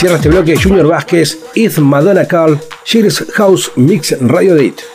Cierra este bloque Junior Vázquez, It's Madonna Call, Sheer's House Mix Radio Edit.